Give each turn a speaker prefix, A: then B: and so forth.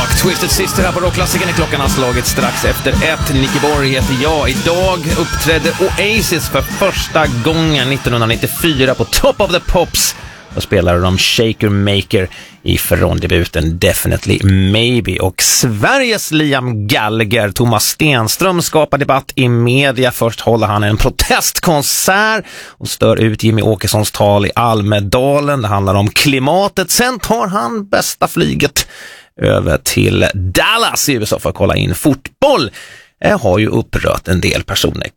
A: Rock, Twisted Sister här på Rockklassikern. I klockan har slagit strax efter 1. Nicky Borg heter jag. Idag uppträdde Oasis för första gången 1994 på Top of the Pops. Då spelade de Shaker Maker ifrån debuten Definitely Maybe. Och Sveriges Liam Gallagher, Thomas Stenström, skapar debatt i media. Först håller han en protestkonsert och stör ut Jimmy Åkessons tal i Almedalen. Det handlar om klimatet. Sen tar han bästa flyget över till Dallas i USA för att kolla in fotboll. Det har ju upprört en del personer